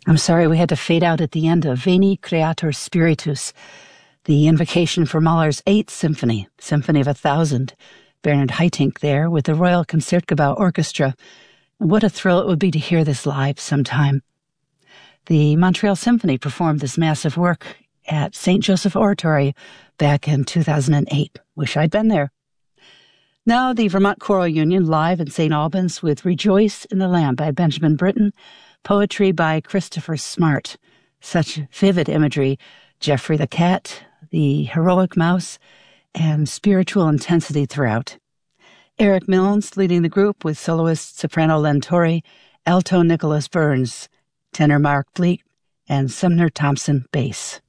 I'm sorry we had to fade out at the end of Veni Creator Spiritus, the invocation for Mahler's Eighth Symphony, Symphony of 1000. Bernard Haitink there with the Royal Concertgebouw Orchestra. And what a thrill it would be to hear this live sometime. The Montreal Symphony performed this massive work at St. Joseph Oratory back in 2008. Wish I'd been there. Now the Vermont Choral Union live in St. Albans with Rejoice in the Lamb by Benjamin Britten, poetry by Christopher Smart. Such vivid imagery, Geoffrey the cat, the heroic mouse, and spiritual intensity throughout. Eric Milnes leading the group with soloist soprano Len Torrey, alto Nicholas Burns, tenor Mark Bleak, and Sumner Thompson bass.